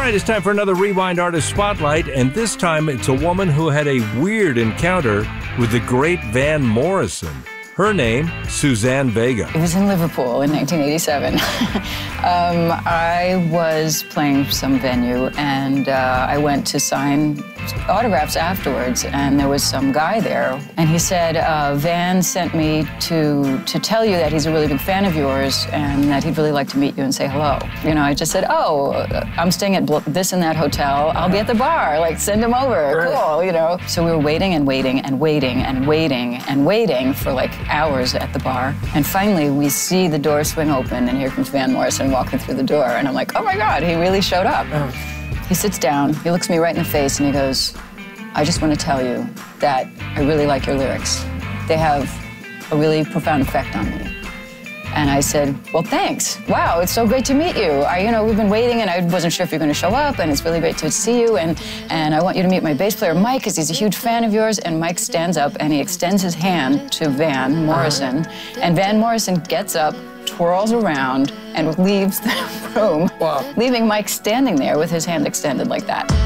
right, it's time for another Rewind Artist Spotlight, and this time it's a woman who had a weird encounter with the great Van Morrison. Her name, Suzanne Vega. It was in Liverpool in 1987. I was playing some venue, and I went to sign autographs afterwards, and there was some guy there, and he said, Van sent me to tell you that he's a really big fan of yours and that he'd really like to meet you and say hello. You know, I just said, oh, I'm staying at this and that hotel. I'll be at the bar. Like, send him over. Right. Cool, you know. So we were waiting and waiting and waiting and waiting and waiting for like hours at the bar. And finally, we see the door swing open, and here comes Van Morrison walking through the door. And I'm like, oh my God, he really showed up. He sits down, he looks me right in the face, and he goes, I just want to tell you that I really like your lyrics. They have a really profound effect on me. And I said, well, thanks. Wow, it's so great to meet you. We've been waiting, and I wasn't sure if you're going to show up, and it's really great to see you, and I want you to meet my bass player, Mike, because he's a huge fan of yours. And Mike stands up, and he extends his hand to Van Morrison, and Van Morrison gets up, twirls around, and leaves the room, leaving Mike standing there with his hand extended like that.